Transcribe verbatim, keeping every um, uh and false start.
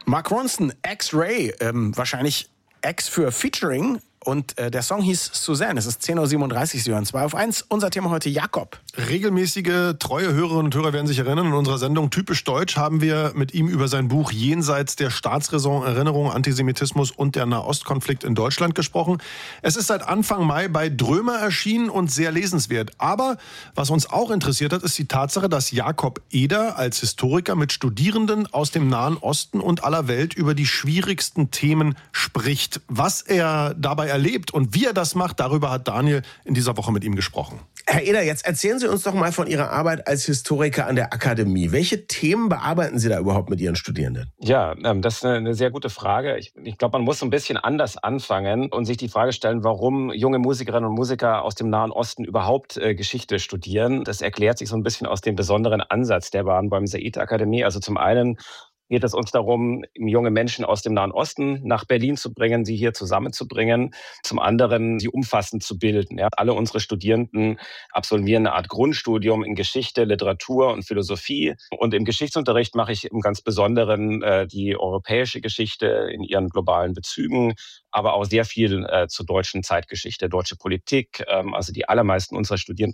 Mark Ronson, X-Ray, ähm, wahrscheinlich X für Featuring. Und äh, der Song hieß Suzanne. Es ist zehn Uhr siebenunddreißig, Sie hören zwei auf eins. Unser Thema heute Jakob. Regelmäßige, treue Hörerinnen und Hörer werden sich erinnern, in unserer Sendung Typisch Deutsch haben wir mit ihm über sein Buch Jenseits der Staatsräson, Erinnerung, Antisemitismus und der Nahostkonflikt in Deutschland gesprochen. Es ist seit Anfang Mai bei Drömer erschienen und sehr lesenswert. Aber was uns auch interessiert hat, ist die Tatsache, dass Jakob Eder als Historiker mit Studierenden aus dem Nahen Osten und aller Welt über die schwierigsten Themen spricht. Was er dabei erlebt und wie er das macht, darüber hat Daniel in dieser Woche mit ihm gesprochen. Herr Eder, jetzt erzählen Sie uns doch mal von Ihrer Arbeit als Historiker an der Akademie. Welche Themen bearbeiten Sie da überhaupt mit Ihren Studierenden? Ja, das ist eine sehr gute Frage. Ich, ich glaube, man muss so ein bisschen anders anfangen und sich die Frage stellen, warum junge Musikerinnen und Musiker aus dem Nahen Osten überhaupt äh, Geschichte studieren. Das erklärt sich so ein bisschen aus dem besonderen Ansatz der Bahn beim Said-Akademie. Also zum einen geht es uns darum, junge Menschen aus dem Nahen Osten nach Berlin zu bringen, sie hier zusammenzubringen. Zum anderen, sie umfassend zu bilden. Ja, alle unsere Studierenden absolvieren eine Art Grundstudium in Geschichte, Literatur und Philosophie. Und im Geschichtsunterricht mache ich im ganz Besonderen äh, die europäische Geschichte in ihren globalen Bezügen, aber auch sehr viel äh, zur deutschen Zeitgeschichte, deutsche Politik. Ähm, also die allermeisten unserer Studierenden